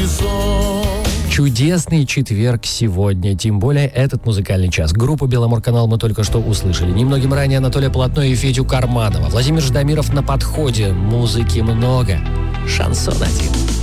Чудесный четверг сегодня, тем более этот музыкальный час. Группу «Беломорканал» мы только что услышали. Немногим ранее Анатолия Полотно и Федю Карманова. Владимир Ждамиров на подходе. Музыки много. Шансон один.